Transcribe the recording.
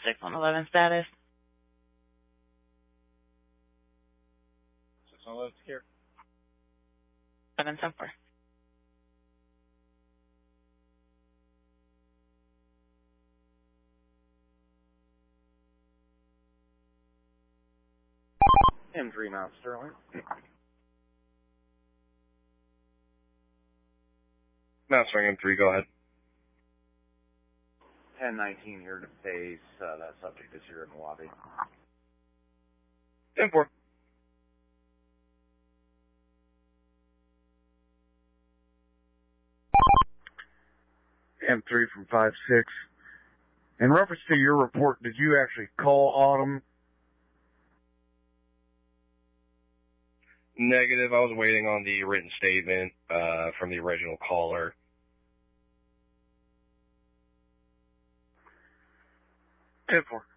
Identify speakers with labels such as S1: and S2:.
S1: 611 status.
S2: 611 secure.
S1: 774.
S2: M3 Mount Sterling.
S3: Mount Sterling M3, go ahead.
S2: 1019 here to base. That subject is here in the lobby.
S3: 10-4.
S4: M3 from 5-6. In reference to your report, did you actually call Autumn?
S3: Negative. I was waiting on the written statement from the original caller.
S4: 10-4.